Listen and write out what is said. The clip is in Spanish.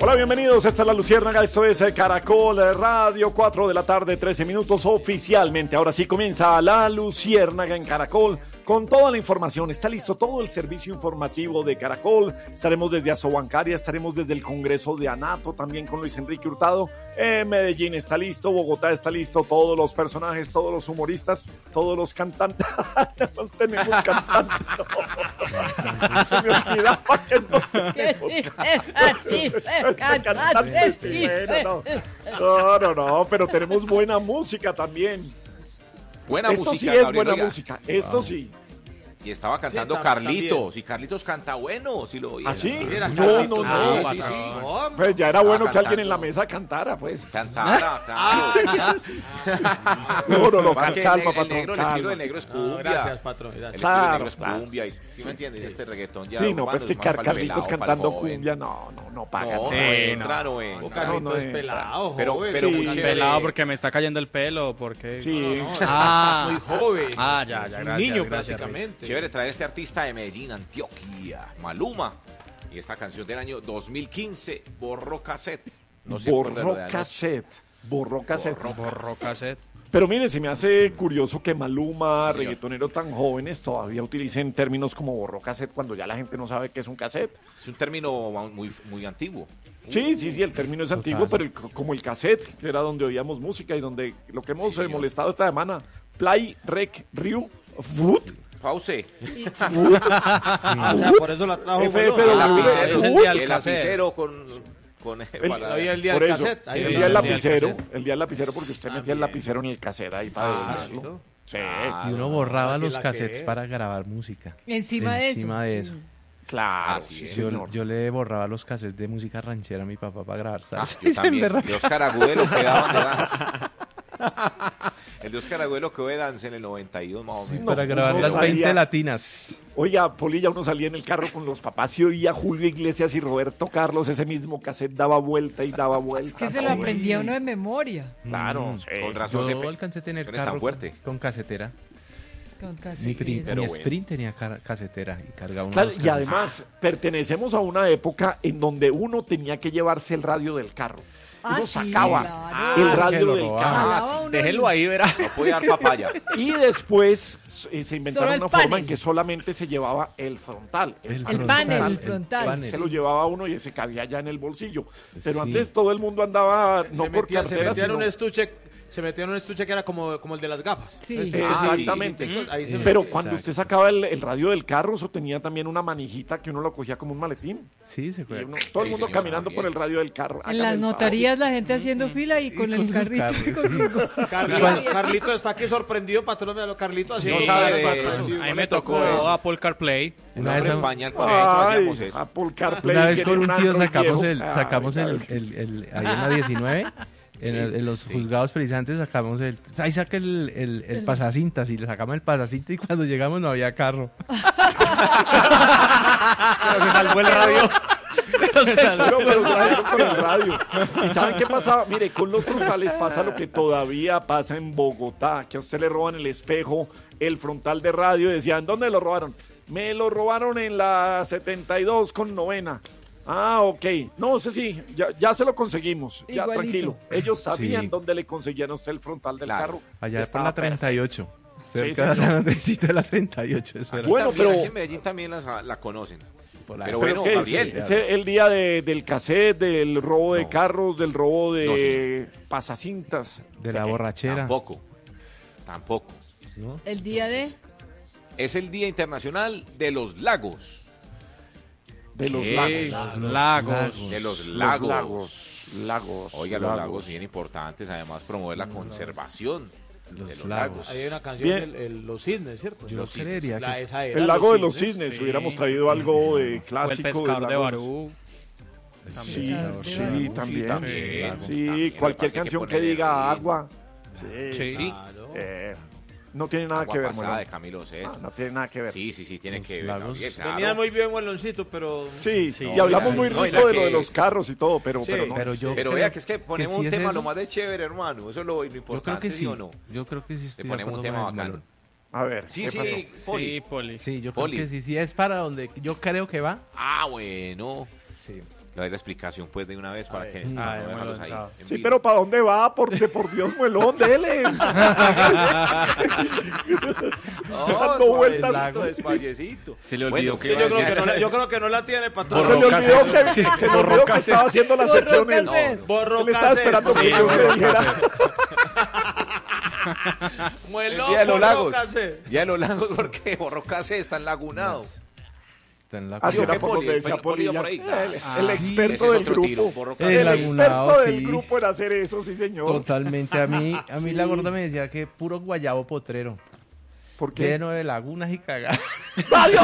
Hola, bienvenidos. Esta es La Luciérnaga. Esto es Caracol Radio, 4 de la tarde, 13 minutos oficialmente. Ahora sí comienza La Luciérnaga en Caracol con toda la información. Está listo todo el servicio informativo de Caracol. Estaremos desde Asobancaria, estaremos desde el Congreso de Anato, también con Luis Enrique Hurtado. Medellín está listo, Bogotá está listo, todos los personajes, todos los humoristas, todos los cantantes. No tenemos cantantes. No. Se me olvidaba que no tenemos No, pero tenemos buena música también. Buena Esto música, sí es Gabriel, buena oiga. música, esto sí. Y estaba cantando Carlitos, y Carlitos canta bueno, si lo oía. ¿Ah, sí? Era No, Carlitos. no, Sí, sí. Pues ya era bueno que cantando. alguien en la mesa cantara, pues. Cantara, claro. No, Más que calma, el patrón, negro, el calma. estilo de negro es cumbia. Gracias, patrón. El Gracias. estilo de negro es Claro, cumbia. ¿Sí me entiendes? Este reggaetón ya Sí, no, urbano pues que es más pa'l Carlitos pelado, pa'l cantando joven. cumbia, no paga. No, Sí, entra, no O entra. Carlitos no es entra. pelado, Pero joven. muy Sí. chévere. Pelado porque me está cayendo el pelo, porque... Sí. Muy joven. Ya, gracias. Niño, gracias, prácticamente. Chévere traer a este artista de Medellín, Antioquia, Maluma. Y esta canción del año 2015, Borró Cassette. No se acuerda de lo de anoche. Borró cassette. Borró cassette. Pero mire, se me hace curioso que Maluma, Sí, señor. reggaetonero tan jóvenes, todavía utilicen términos como borró cassette cuando ya la gente no sabe qué es un cassette. Es un término muy antiguo. Sí, el término es antiguo, pero como el cassette, que era donde oíamos música y donde lo que hemos Sí, señor. molestado esta semana, play, rec, riu, food, Pause. Por eso la trajo. FF, bueno. El W, lapicero, es el día del el cassette. lapicero con Había el día por del eso, cassette. Ahí el el día día del del lapicero, cassette. el día del lapicero porque usted metía el lapicero en el cassette ahí para decirlo. ¿cierto? Sí, Ah, Y uno borraba así los la que cassettes es. para grabar música. Encima de eso. claro, Así sí, es. señor. Yo le borraba los cassettes de música ranchera a mi papá para grabar salsa. yo Y se también. emberracaba. De Oscar Agudelo quedaban de dance. El de Oscar Agudelo quedó de dance en el 92 más o menos. No, Para grabar uno las salía- 20 latinas. Oiga, Polilla, uno salía en el carro con los papás y oía Julio Iglesias y Roberto Carlos, ese mismo cassette daba vuelta y daba vuelta. Que se lo aprendía uno de memoria. Claro, sí. Con razón Yo siempre. alcancé a tener eres tan carro fuerte. con casetera. Con Mi, cassette. pero mi bueno. Sprint tenía casetera y cargaba unos Claro, y cassettes. además pertenecemos a una época en donde uno tenía que llevarse el radio del carro. Ah, Uno sí, sacaba claro. el que radio lo del robaba. carro. Jalaba uno Déjelo ahí, verá. No podía dar papaya. Y después se inventaron Solo el una forma panel. en que solamente se llevaba el frontal. El panel, el frontal. Se lo llevaba uno y ese cabía ya en el bolsillo. Pero Sí. antes todo el mundo andaba, no Se por metía cartera, en un sino... estuche. Se metió en un estuche que era como el de las gafas. Sí. Un estuche Exactamente. chiquitico, ahí se Pero metía. cuando Exacto. usted sacaba el radio del carro, eso tenía también una manijita que uno lo cogía como un maletín. Sí, se Y fue. uno- todo el Sí, mundo señor, caminando también. por el radio del carro. En Hágame las el favor. notarías la gente haciendo fila y con el su carrito. carro, con su- Carlito está aquí sorprendido, patrón. Míralo, Carlito así. No sabe de eso. sorprendido. A mí me tocó Apple CarPlay. Una Una vez vez, en Pañal con hacíamos Ay, eso. Apple CarPlay. una vez tiene con un un tío Android sacamos viejo. sacamos Ay, ahí en la 19, en los juzgados precisamente sacamos ahí saca el pasacintas y le sacamos el pasacintas y cuando llegamos no había carro. Pero se salvó el radio. Pero trajeron con el radio. ¿Y saben qué pasaba? Mire, con los frontales pasa lo que todavía pasa en Bogotá, que a usted le roban el espejo, el frontal de radio, y decían, ¿dónde lo robaron? Me lo robaron en la 72 con novena. Ah, ok. No sé si, ya se lo conseguimos. Ya, Igualito. tranquilo. Ellos sabían Sí. dónde le conseguían a usted el frontal del Claro. carro. Allá por Estaba la 38. Cerca de señor. San Andresito de la 38. Eso era. Bueno, También, pero- aquí en Medellín también la conocen. Por la- Pero ¿Pero bueno, qué es? Gabriel. ¿Es el día del cassette, del robo de No. carros, del robo de No, señor. pasacintas? de la borrachera. Tampoco. ¿no? El día de... Es el Día Internacional de los Lagos. De los ¿Qué? lagos. Los lagos. De los Los lagos. lagos. Oiga, los lagos bien importantes. Además, promover la conservación de los lagos. Ahí hay una canción, Bien. Los Cisnes, ¿cierto? Yo Los cisnes. creería que Esa era, El lago de los cisnes. Hubiéramos traído algo de O el clásico. pescador de lagos. Barú. Sí, Pescador de sí, Barú. también. también. Sí, También, cualquier lo que pasa es canción que ponerle diga ritmo. agua. Sí. Sí. Claro. No tiene nada Agua que ver, pasada Mono. de Camilo Sesto. No tiene nada que ver. Sí, tiene que ver. lagos. Gabriel, claro. Venía muy bien Hueloncito, pero... Sí, Sí. y hablamos No, muy no, y rico la de lo que de los es. carros y todo, pero, Sí, pero no. pero yo Pero creo vea que es que ponemos sí un es tema eso. lo más de chévere, hermano. Eso es lo Yo importante, creo que sí. o no? Yo creo que sí Le estoy de ponemos un acuerdo tema con el bacano. Malón. A ver, Sí, ¿qué pasó? Poli. Sí, Poli. Sí, yo Poli. creo que sí. Sí, es para donde yo creo que va. Ah, bueno. Sí. Le doy la explicación pues de una vez para que démoslo no dejarlos ahí. lanzado. en Sí, vivo. pero ¿para dónde va? Porque por Dios, muelón, dele. dando vueltas. Suavecito, despaciecito. Se le olvidó Bueno, que Sí, iba a decir- yo creo que no la tiene, patrón. Se le olvidó que, se le olvidó que estaba haciendo las Borró secciones. cassette. Borró Él estaba cassette. esperando que Sí, yo borró le dijera. Muelón, El día de los borró lagos. cassette. Ya de los lagos porque Borrocase está enlagunado. Está en la Así ¿Sí o era qué, por Poli? donde decía Poli iba Polilla. por ahí. El Ese experto es del otro tiro, grupo. Borrocase. El Enlagunado, experto del sí. grupo en hacer eso, sí, señor. Totalmente. A mí la gorda me decía que puro guayabo potrero. ¿Por qué? Lleno de lagunas y cagadas. ¡Adiós!